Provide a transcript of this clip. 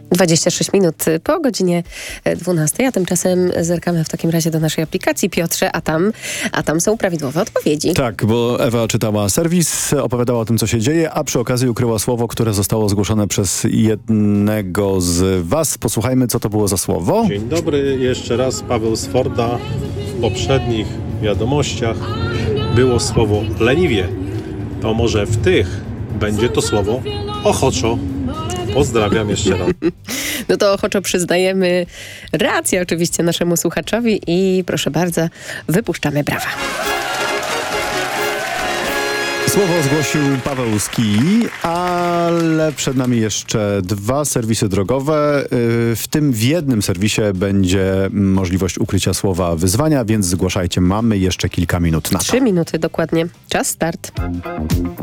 26 minut po godzinie 12, a tymczasem zerkamy w takim razie do naszej aplikacji, Piotrze, a tam są prawidłowe odpowiedzi. Tak, bo Ewa czytała serwis, opowiadała o tym, co się dzieje, a przy okazji ukryła słowo, które zostało zgłoszone przez jednego z was. Posłuchajmy, co to było za słowo. Dzień dobry, jeszcze raz Paweł z Forda. W poprzednich wiadomościach było słowo leniwie. To może w tych będzie to słowo ochoczo. Pozdrawiam jeszcze raz. No to ochoczo przyznajemy rację oczywiście naszemu słuchaczowi i proszę bardzo, wypuszczamy brawa. Słowo zgłosił Paweł z Kii, ale przed nami jeszcze 2 serwisy drogowe. W tym w jednym serwisie będzie możliwość ukrycia słowa wyzwania, więc zgłaszajcie. Mamy jeszcze kilka minut na to. 3 minuty dokładnie. Czas start.